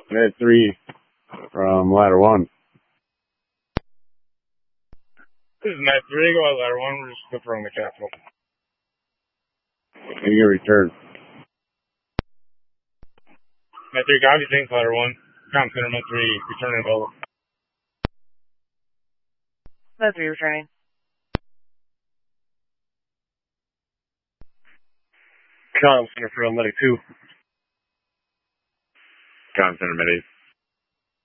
Med 3 from ladder 1. This is Med 3, go out ladder 1, we're just confirming the capital. Can you return? Med 3, copy, thanks ladder 1. Com center Med 3, returning available. Med 3 returning. Com center from Medic 2. Com center Med 8.